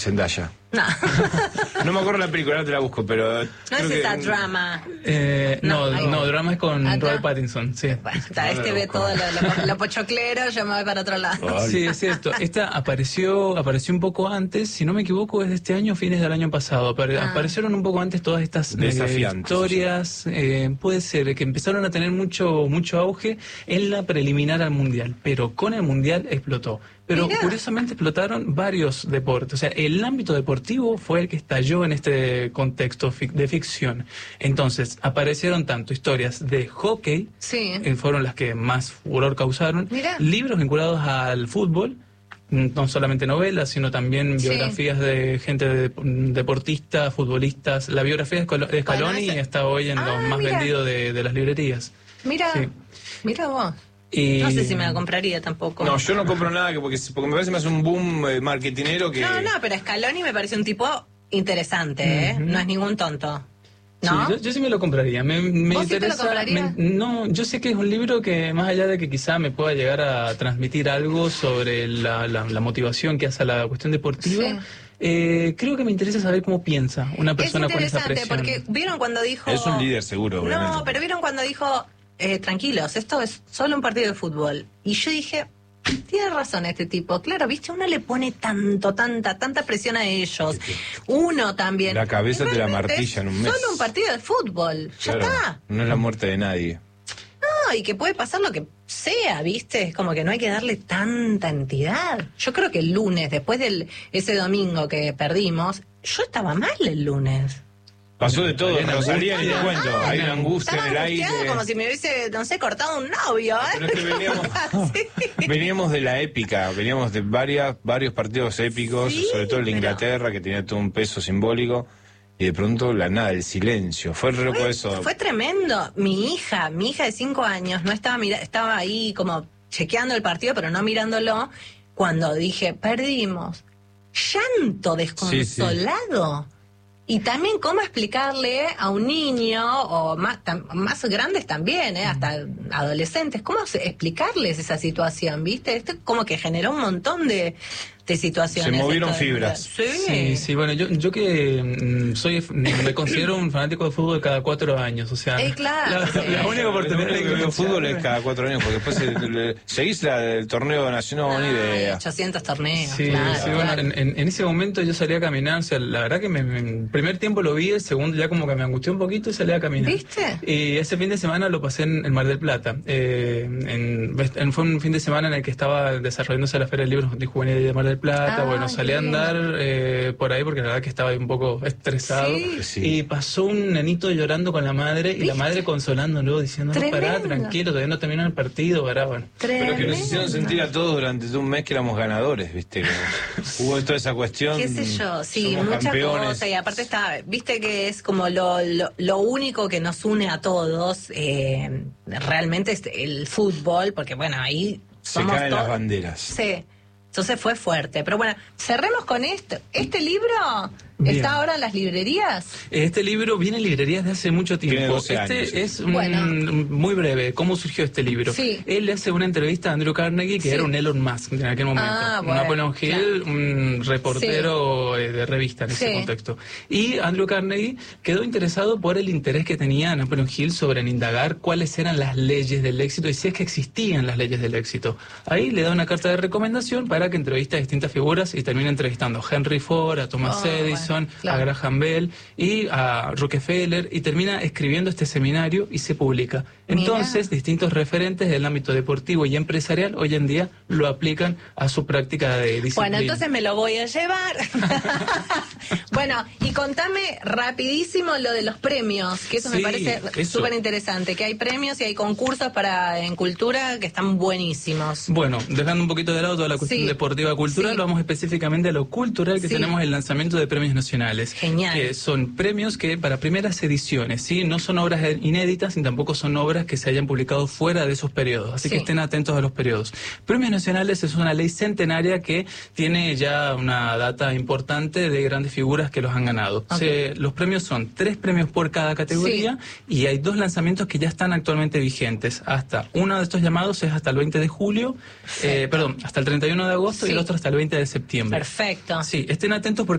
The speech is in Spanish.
Zendaya. No. No me acuerdo la película, ahora te la busco, pero... No es esa Drama. No, Drama es con Robert Pattinson, sí. Bueno, ve todo lo pochoclero, yo me voy para otro lado. Ay. Sí, es cierto. Esta apareció un poco antes, si no me equivoco, es de este año, fines del año pasado. Aparecieron un poco antes todas estas historias. Puede ser que empezaron a tener mucho auge en la preliminar al Mundial, pero con el Mundial explotó. Pero curiosamente explotaron varios deportes. O sea, el ámbito deportivo fue el que estalló en este contexto de ficción. Entonces, aparecieron tanto historias de hockey, fueron las que más furor causaron, libros vinculados al fútbol, no solamente novelas, sino también biografías de gente deportistas, futbolistas. La biografía de Scaloni está hoy en los más vendidos de las librerías. Mira vos. No sé si me la compraría tampoco. No, yo no compro nada porque me parece más un boom marketinero que... No, pero Scaloni me parece un tipo interesante, No es ningún tonto. ¿No? Sí, yo sí me lo compraría. Me ¿Vos interesa. Sí te lo comprarías? No, yo sé que es un libro que, más allá de que quizá me pueda llegar a transmitir algo sobre la motivación que hace a la cuestión deportiva, creo que me interesa saber cómo piensa una persona con esa presión. Es interesante, porque ¿vieron cuando dijo...? Es un líder seguro, obviamente. No, pero ¿vieron cuando dijo... tranquilos, esto es solo un partido de fútbol? Y yo dije, tiene razón este tipo. Claro, viste, uno le pone tanta presión a ellos. Uno también. La cabeza te la martilla en un mes. Solo un partido de fútbol, ya está. No es la muerte de nadie. No, y que puede pasar lo que sea, viste. Es como que no hay que darle tanta entidad. Yo creo que el lunes, después de ese domingo que perdimos, yo estaba mal el lunes. Pasó de todo, no salía ni te cuento. Hay una angustia en el aire. Como si me hubiese, no sé, cortado un novio, Pero es que veníamos de la épica, veníamos de varios partidos épicos, sobre todo el de Inglaterra, que tenía todo un peso simbólico, y de pronto el silencio. Fue loco eso. Fue tremendo. Mi hija de 5 años, no estaba ahí como chequeando el partido, pero no mirándolo, cuando dije, perdimos. Llanto desconsolado. Y también cómo explicarle a un niño, o más grandes también, hasta adolescentes, cómo explicarles esa situación, ¿viste? Esto como que generó un montón de situaciones. Se movieron fibras. Sí, bueno, yo que me considero un fanático de fútbol cada 4 años, o sea... claro. La única oportunidad que veo fútbol es cada 4 años, porque después seguís el torneo nacional, ni idea. 800 torneos, bueno, en ese momento yo salí a caminar, o sea, la verdad que el primer tiempo lo vi, el segundo ya como que me angustié un poquito y salí a caminar. ¿Viste? Y ese fin de semana lo pasé en Mar del Plata. Fue un fin de semana en el que estaba desarrollándose la Feria del Libro de Juvenil de Mar del Plata. Bueno, salí a andar por ahí porque la verdad que estaba un poco estresado. Y pasó un nenito llorando con la madre, y la madre consolándolo, diciendo, no, pará, tranquilo, todavía no terminó el partido, pará, bueno. Pero que nos hicieron sentir a todos durante un mes que éramos ganadores, ¿viste? Hubo toda esa cuestión. Qué sé yo, muchas cosas, y aparte viste que es como lo único que nos une a todos, realmente es el fútbol, porque bueno, ahí somos se caen las banderas. Sí. Entonces fue fuerte. Pero bueno, cerremos con esto. ¿Este libro está ahora en las librerías? Este libro viene en librerías de hace mucho tiempo. Tiene 12 años. Es muy breve. ¿Cómo surgió este libro? Él le hace una entrevista a Andrew Carnegie, que era un Elon Musk en aquel momento. Napoleon Hill, un reportero de revista en ese contexto. Y Andrew Carnegie quedó interesado por el interés que tenía Napoleon Hill sobre indagar cuáles eran las leyes del éxito y si es que existían las leyes del éxito. Ahí le da una carta de recomendación para que entrevista a distintas figuras y termina entrevistando a Henry Ford, a Thomas Edison, a Graham Bell y a Rockefeller, y termina escribiendo este seminario y se publica. Entonces, distintos referentes del ámbito deportivo y empresarial hoy en día lo aplican a su práctica de disciplina. Bueno, entonces me lo voy a llevar. Bueno, y contame rapidísimo lo de los premios, que eso me parece súper interesante, que hay premios y hay concursos en cultura que están buenísimos. Bueno, dejando un poquito de lado toda la cuestión deportiva cultural, vamos específicamente a lo cultural, que tenemos el lanzamiento de premios nacionales. Genial. Que son premios que para primeras ediciones, no son obras inéditas ni tampoco son obras que se hayan publicado fuera de esos periodos, así que estén atentos a los periodos. Premios nacionales es una ley centenaria que tiene ya una data importante de grandes figuras que los han ganado. Los premios son 3 premios por cada categoría y hay 2 lanzamientos que ya están actualmente vigentes. Uno de estos llamados es hasta el 20 de julio, hasta el 31 de agosto y el otro hasta el 20 de septiembre. Perfecto. Sí, estén atentos porque